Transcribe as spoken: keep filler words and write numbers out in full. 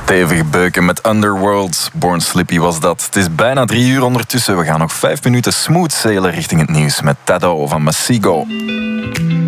Stevig beuken met Underworld. Born Slippy was dat. Het is bijna drie uur ondertussen. We gaan nog vijf minuten smooth sailen richting het nieuws met Tado van Masigo.